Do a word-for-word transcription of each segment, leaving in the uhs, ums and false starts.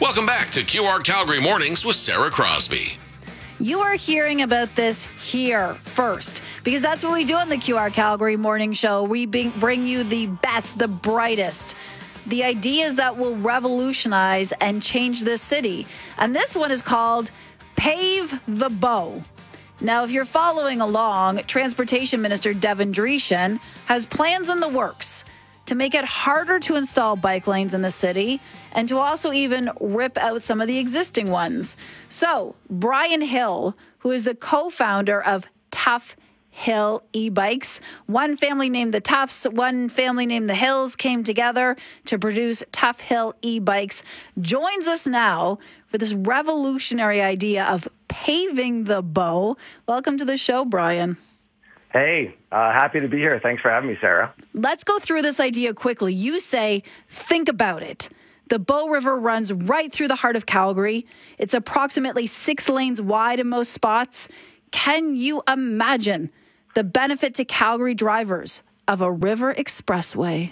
Welcome back to Q R Calgary Mornings with Sarah Crosby. You are hearing about this here first, because that's what we do on the Q R Calgary Morning Show. We bring you the best, the brightest, the ideas that will revolutionize and change this city. And this one is called Pave the Bow. Now, if you're following along, Transportation Minister Devin Dreeshen has plans in the works to make it harder to install bike lanes in the city and to also even rip out some of the existing ones. So, Brian Hill, who is the co-founder of Tough Hill e-bikes, one family named the Toughs, one family named the Hills, came together to produce Tough Hill e-bikes, joins us now for this revolutionary idea of paving the bow. Welcome to the show, Brian. Hey, uh, happy to be here. Thanks for having me, Sarah. Let's go through this idea quickly. You say, think about it. The Bow River runs right through the heart of Calgary. It's approximately six lanes wide in most spots. Can you imagine the benefit to Calgary drivers of a river expressway?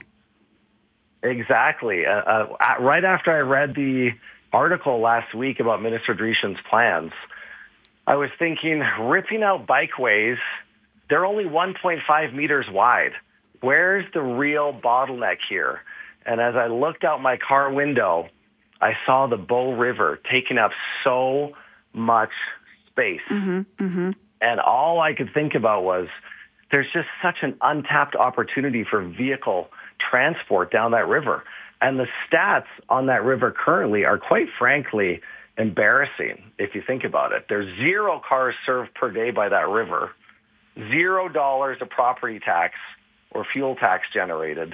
Exactly. Uh, uh, right after I read the article last week about Minister Dreeshen's plans, I was thinking, ripping out bikeways, they're only one point five meters wide. Where's the real bottleneck here? And as I looked out my car window, I saw the Bow River taking up so much space. Mm-hmm, mm-hmm. And all I could think about was there's just such an untapped opportunity for vehicle transport down that river. And the stats on that river currently are, quite frankly, embarrassing if you think about it. There's zero cars served per day by that river, zero dollars of property tax or fuel tax generated.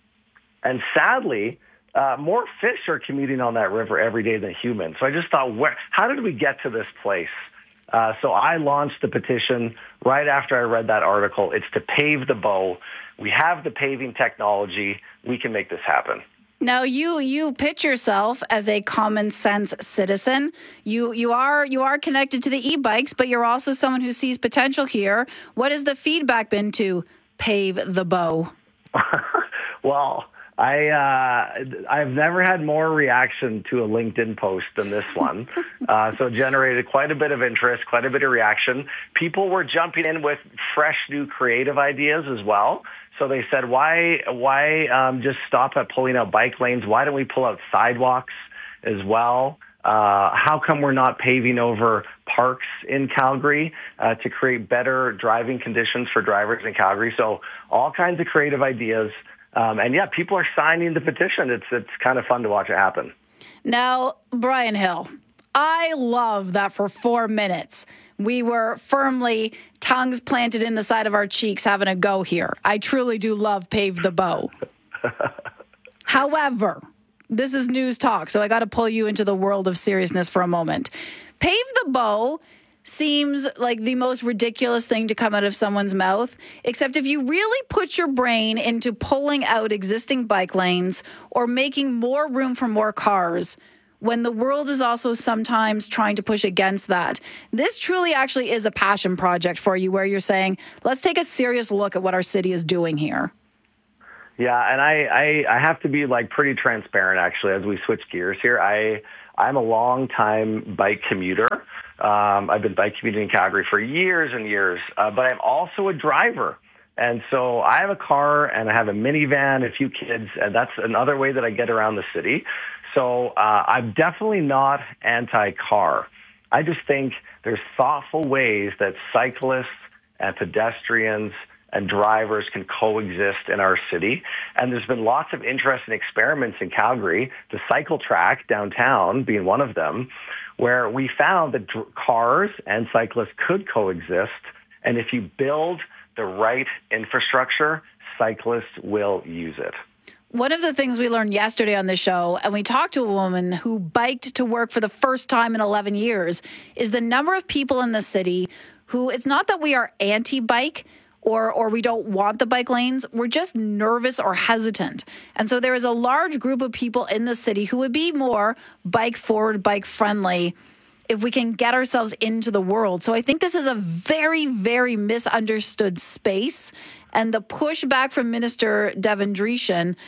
And sadly, uh, more fish are commuting on that river every day than humans. So I just thought, where, how did we get to this place? Uh, so I launched the petition right after I read that article. It's to pave the bow. We have the paving technology. We can make this happen. Now, you you pitch yourself as a common sense citizen. You you are you are connected to the e-bikes, but you're also someone who sees potential here. What has the feedback been to pave the bow? Well, I, uh, I've never had more reaction to a LinkedIn post than this one. uh, so it generated quite a bit of interest, quite a bit of reaction. People were jumping in with fresh, new creative ideas as well. So they said, why, why um, just stop at pulling out bike lanes? Why don't we pull out sidewalks as well? Uh, how come we're not paving over parks in Calgary uh, to create better driving conditions for drivers in Calgary? So all kinds of creative ideas. Um, and yeah, people are signing the petition. It's it's kind of fun to watch it happen. Now, Brian Hill, I love that for four minutes we were firmly tongues planted in the side of our cheeks having a go here. I truly do love Pave the Bow. However, this is news talk, so I got to pull you into the world of seriousness for a moment. Pave the Bow seems like the most ridiculous thing to come out of someone's mouth, except if you really put your brain into pulling out existing bike lanes or making more room for more cars, when the world is also sometimes trying to push against that. This truly actually is a passion project for you, where you're saying, let's take a serious look at what our city is doing here. Yeah, and I, I, I have to be like pretty transparent, actually, as we switch gears here. I, I'm a long-time bike commuter. Um, I've been bike commuting in Calgary for years and years, uh, but I'm also a driver. And so I have a car and I have a minivan, a few kids, and that's another way that I get around the city. So uh, I'm definitely not anti-car. I just think there's thoughtful ways that cyclists and pedestrians and drivers can coexist in our city. And there's been lots of interesting experiments in Calgary, the cycle track downtown being one of them, where we found that dr- cars and cyclists could coexist. And if you build the right infrastructure, cyclists will use it. One of the things we learned yesterday on the show, and we talked to a woman who biked to work for the first time in eleven years, is the number of people in the city who, it's not that we are anti-bike, or or we don't want the bike lanes, we're just nervous or hesitant. And so there is a large group of people in the city who would be more bike forward, bike friendly if we can get ourselves into the world. So I think this is a very, very misunderstood space. And the pushback from Minister Devin Dreeshen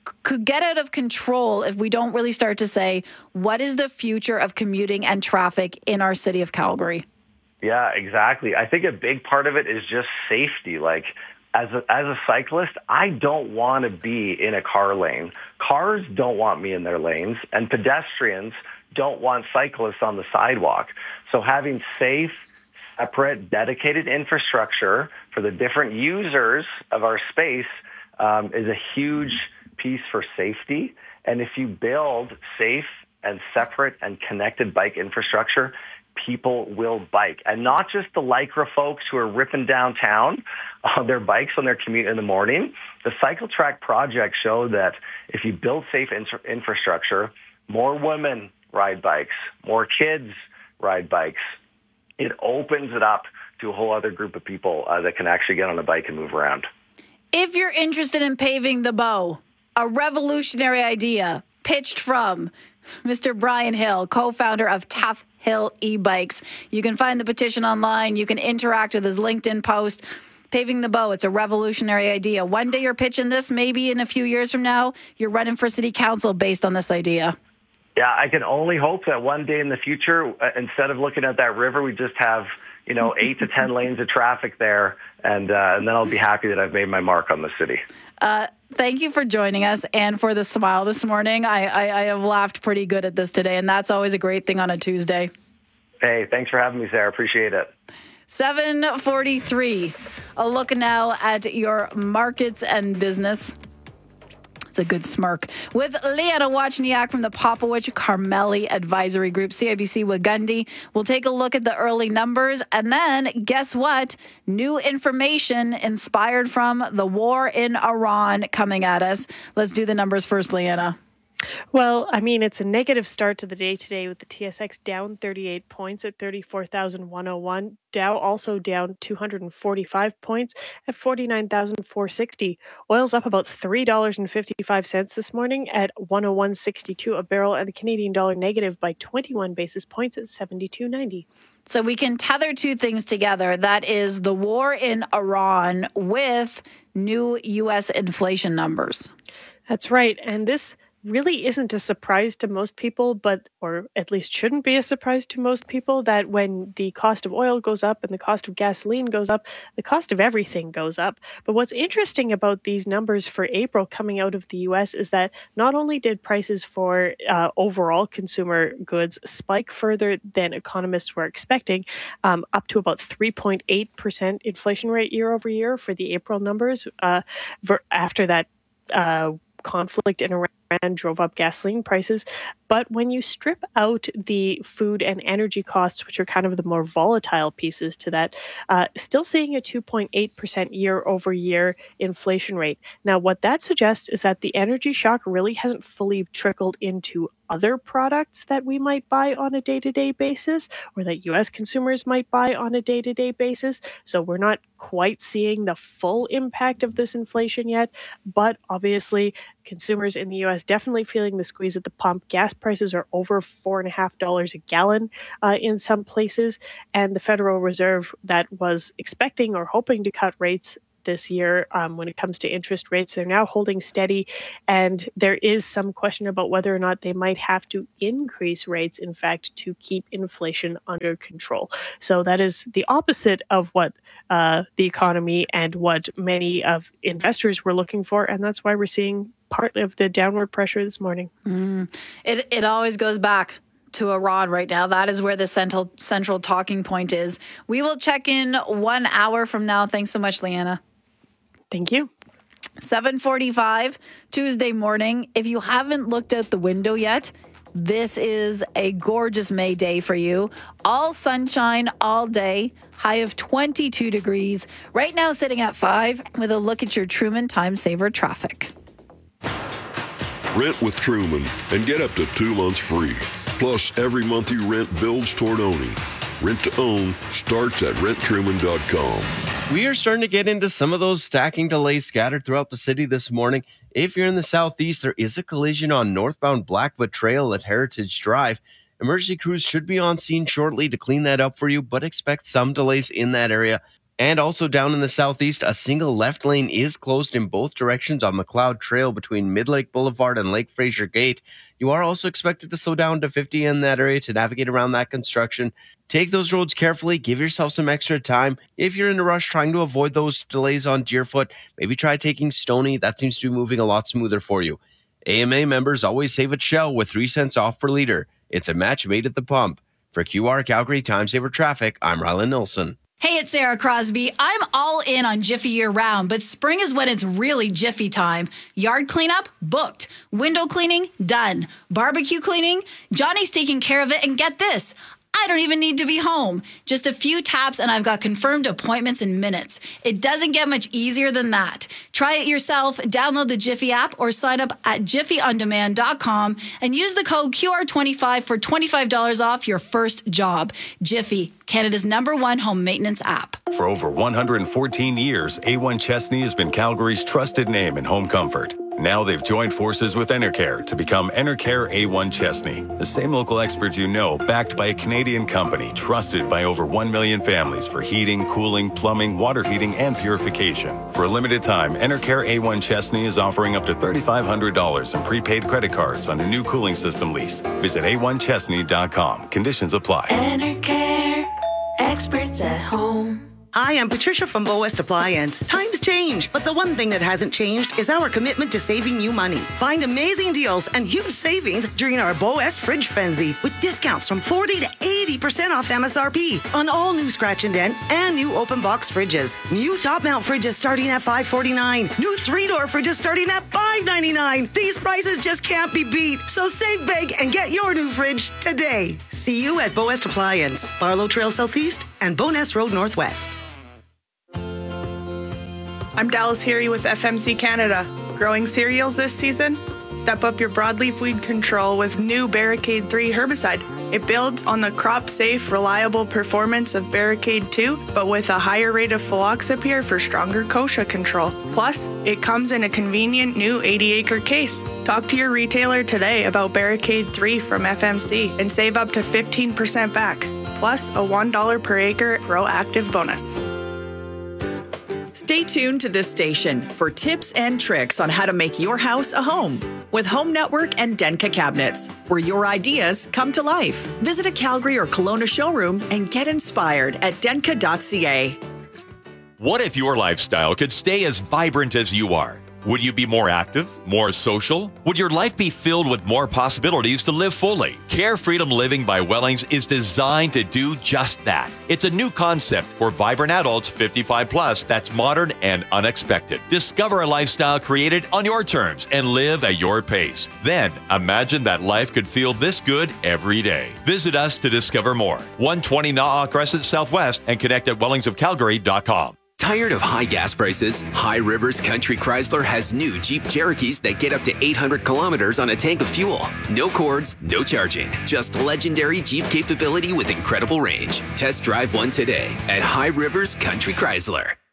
could get out of control if we don't really start to say, what is the future of commuting and traffic in our city of Calgary? Yeah, exactly. I think a big part of it is just safety. Like, as a, as a cyclist, I don't want to be in a car lane. Cars don't want me in their lanes, and pedestrians don't want cyclists on the sidewalk. So having safe, separate, dedicated infrastructure for the different users of our space um, is a huge piece for safety. And if you build safe and separate and connected bike infrastructure, people will bike. And not just the Lycra folks who are ripping downtown on their bikes on their commute in the morning. The Cycle Track project showed that if you build safe infra- infrastructure, more women ride bikes, more kids ride bikes. It opens it up to a whole other group of people uh, that can actually get on a bike and move around. If you're interested in paving the bow, a revolutionary idea pitched from Mister Brian Hill, co-founder of Tough Hill e-bikes. You can find the petition online. You can interact with his LinkedIn post. Paving the bow, it's a revolutionary idea. One day you're pitching this, maybe in a few years from now, you're running for city council based on this idea. Yeah, I can only hope that one day in the future, uh, instead of looking at that river, we just have, you know, eight to ten lanes of traffic there, and uh, and then I'll be happy that I've made my mark on the city. Uh, thank you for joining us and for the smile this morning. I, I, I have laughed pretty good at this today, and that's always a great thing on a Tuesday. Hey, thanks for having me, Sarah. Appreciate it. seven forty-three. A look now at your markets and business. It's a good smirk. With Leanna Wachniak from the Popowich Carmeli Advisory Group, C I B C Wagundi. We'll take a look at the early numbers. And then, guess what? New information inspired from the war in Iran coming at us. Let's do the numbers first, Leanna. Well, I mean, it's a negative start to the day today with the T S X down thirty-eight points at thirty-four thousand one hundred one. Dow also down two hundred forty-five points at forty-nine thousand four hundred sixty. Oil's up about three dollars and fifty-five cents this morning at one oh one sixty-two a barrel, and the Canadian dollar negative by twenty-one basis points at seventy-two ninety. So we can tether two things together. That is the war in Iran with new U S inflation numbers. That's right. And this really isn't a surprise to most people, but, or at least shouldn't be a surprise to most people, that when the cost of oil goes up and the cost of gasoline goes up, the cost of everything goes up. But what's interesting about these numbers for April coming out of the U S is that not only did prices for uh, overall consumer goods spike further than economists were expecting, um, up to about three point eight percent inflation rate year over year for the April numbers, uh, ver- after that uh, conflict in Iran drove up gasoline prices. But when you strip out the food and energy costs, which are kind of the more volatile pieces to that, uh, still seeing a two point eight percent year over year inflation rate. Now, what that suggests is that the energy shock really hasn't fully trickled into other products that we might buy on a day-to-day basis, or that U S consumers might buy on a day-to-day basis. So we're not quite seeing the full impact of this inflation yet, but obviously consumers in the U S definitely feeling the squeeze at the pump. Gas prices are over four and a half dollars a gallon uh, in some places, and the Federal Reserve, that was expecting or hoping to cut rates this year um, when it comes to interest rates, they're now holding steady, and there is some question about whether or not they might have to increase rates, in fact, to keep inflation under control. So that is the opposite of what uh, the economy and what many of investors were looking for, and that's why we're seeing part of the downward pressure this morning. Mm. It it always goes back to Iran right now. That is where the central central talking point is. We will check in one hour from now. Thanks so much, Leanna. Thank you. seven forty-five, Tuesday morning. If you haven't looked out the window yet, this is a gorgeous May day for you. All sunshine all day. High of twenty-two degrees. Right now sitting at five with a look at your Truman Time Saver traffic. Rent with Truman and get up to two months free. Plus, every month you rent builds toward owning. Rent to own starts at rent truman dot com. We are starting to get into some of those stacking delays scattered throughout the city this morning. If you're in the southeast, there is a collision on northbound Blackfoot Trail at Heritage Drive. Emergency crews should be on scene shortly to clean that up for you, but expect some delays in that area. And also down in the southeast, a single left lane is closed in both directions on McLeod Trail between Mid-Lake Boulevard and Lake Fraser Gate. You are also expected to slow down to fifty in that area to navigate around that construction. Take those roads carefully. Give yourself some extra time. If you're in a rush trying to avoid those delays on Deerfoot, maybe try taking Stony. That seems to be moving a lot smoother for you. A M A members always save at Shell with three cents off per liter. It's a match made at the pump. For Q R Calgary Time Saver Traffic, I'm Rylan Nilsson. Hey, it's Sarah Crosby. I'm all in on Jiffy year-round, but spring is when it's really Jiffy time. Yard cleanup? Booked. Window cleaning? Done. Barbecue cleaning? Johnny's taking care of it, and get this, I don't even need to be home. Just a few taps and I've got confirmed appointments in minutes. It doesn't get much easier than that. Try it yourself, download the Jiffy app or sign up at jiffy on demand dot com and use the code Q R twenty-five for twenty-five dollars off your first job. Jiffy, Canada's number one home maintenance app. For over one hundred fourteen years, A one Chesney has been Calgary's trusted name in home comfort. Now they've joined forces with Enercare to become Enercare A one Chesney. The same local experts you know, backed by a Canadian company, trusted by over one million families for heating, cooling, plumbing, water heating, and purification. For a limited time, Enercare A one Chesney is offering up to three thousand five hundred dollars in prepaid credit cards on a new cooling system lease. Visit A one chesney dot com. Conditions apply. Enercare, experts at home. Hi, I'm Patricia from Bow West Appliance. Times change, but the one thing that hasn't changed is our commitment to saving you money. Find amazing deals and huge savings during our Bow West Fridge Frenzy with discounts from forty to eighty percent off M S R P on all new scratch and dent and new open box fridges. New top mount fridges starting at five forty-nine. New three-door fridges starting at five ninety-nine. These prices just can't be beat. So save big and get your new fridge today. See you at Bow West Appliance, Barlow Trail Southeast and Bowness Road Northwest. I'm Dallas Heary with F M C Canada. Growing cereals this season? Step up your broadleaf weed control with new Barricade three herbicide. It builds on the crop-safe, reliable performance of Barricade two, but with a higher rate of fluoxapyr for stronger kochia control. Plus, it comes in a convenient new eighty acre case. Talk to your retailer today about Barricade three from F M C and save up to fifteen percent back, plus a one dollar per acre proactive bonus. Stay tuned to this station for tips and tricks on how to make your house a home with Home Network and Denka Cabinets, where your ideas come to life. Visit a Calgary or Kelowna showroom and get inspired at denka dot c a. What if your lifestyle could stay as vibrant as you are? Would you be more active, more social? Would your life be filled with more possibilities to live fully? Care Freedom Living by Wellings is designed to do just that. It's a new concept for vibrant adults fifty-five plus that's modern and unexpected. Discover a lifestyle created on your terms and live at your pace. Then imagine that life could feel this good every day. Visit us to discover more. one twenty Na'a Crescent Southwest and connect at wellings of calgary dot com. Tired of high gas prices? High Rivers Country Chrysler has new Jeep Cherokees that get up to eight hundred kilometers on a tank of fuel. No cords, no charging. Just legendary Jeep capability with incredible range. Test drive one today at High Rivers Country Chrysler.